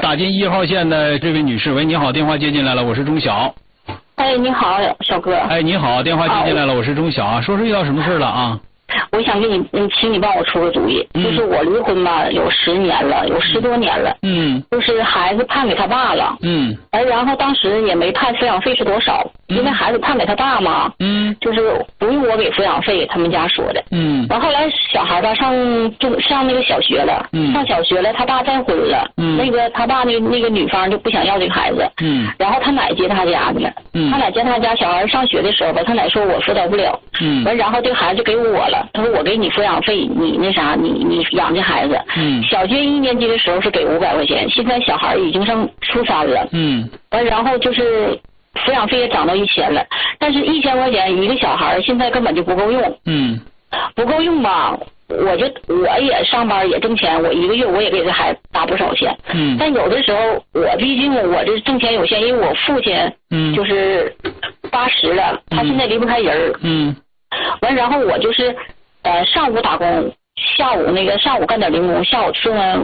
打进1号线的这位女士，喂，你好，电话接进来了，我是钟晓。 哎，你好，小哥。 哎，你好，电话接进来了，我是钟晓啊，说是遇到什么事了啊？ 我想给你，请你帮我出个主意。就是我离婚吧，有10年了，有10多年了。就是孩子判给他爸了。然后当时也没判抚养费是多少，因为孩子判给他爸嘛。就是不用我给抚养费，他们家说的。然后后来小孩吧上那个小学了。上小学了，他爸再婚了。那个他爸那个女方就不想要这个孩子。然后他奶接他家去了。他奶接他家，小孩上学的时候吧，他奶说我辅导不了。然后这个孩子给我了。他说我给你抚养费，你那啥，你养这孩子。小学1年级的时候是给500块钱，现在小孩已经上初3了。然后就是抚养费也涨到1000了，但是1000块钱一个小孩现在根本就不够用。不够用吧？我也上班也挣钱，我1个月我也给这孩子打不少钱。但有的时候我毕竟我这挣钱有限，因为我父亲就是80了，他现在离不开人。然后我就是上午打工，上午干点零工，下午吃完